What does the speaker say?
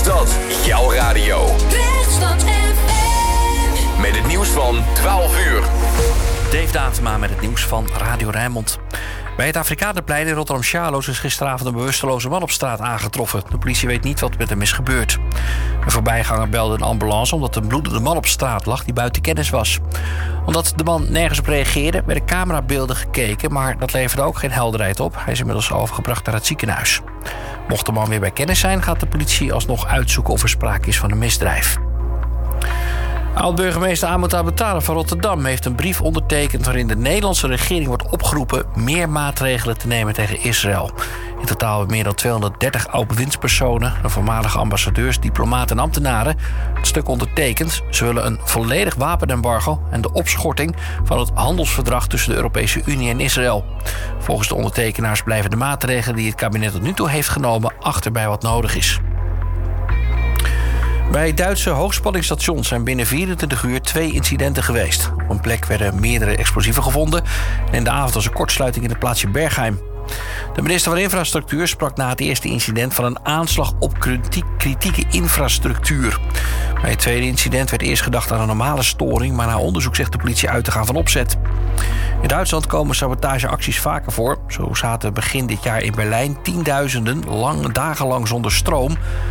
stad, jouw radio. Krechtstad FM. Met het nieuws van 12 uur. Dave Datema met het nieuws van Radio Rijnmond. Bij het Afrikanerplein in Rotterdam-Charloes is gisteravond een bewusteloze man op straat aangetroffen. De politie weet niet wat met hem is gebeurd. Een voorbijganger belde een ambulance omdat een bloedende man op straat lag die buiten kennis was. Omdat de man nergens op reageerde, werden camerabeelden gekeken, maar dat leverde ook geen helderheid op. Hij is inmiddels overgebracht naar het ziekenhuis. Mocht de man weer bij kennis zijn, gaat de politie alsnog uitzoeken of er sprake is van een misdrijf. Oud-burgemeester Ahmed Abdeltale van Rotterdam heeft een brief ondertekend waarin de Nederlandse regering wordt opgeroepen meer maatregelen te nemen tegen Israël. In totaal hebben meer dan 230 oud-bewindspersonen, de voormalige ambassadeurs, diplomaten en ambtenaren het stuk ondertekend. Ze willen een volledig wapenembargo en de opschorting van het handelsverdrag tussen de Europese Unie en Israël. Volgens de ondertekenaars blijven de maatregelen die het kabinet tot nu toe heeft genomen achter bij wat nodig is. Bij Duitse hoogspanningsstations zijn binnen 24 uur 2 incidenten geweest. Op een plek werden meerdere explosieven gevonden en in de avond was er kortsluiting in het plaatsje Bergheim. De minister van Infrastructuur sprak na het eerste incident van een aanslag op kritieke infrastructuur. Bij het tweede incident werd eerst gedacht aan een normale storing, maar na onderzoek zegt de politie uit te gaan van opzet. In Duitsland komen sabotageacties vaker voor. Zo zaten begin dit jaar in Berlijn tienduizenden dagenlang zonder stroom.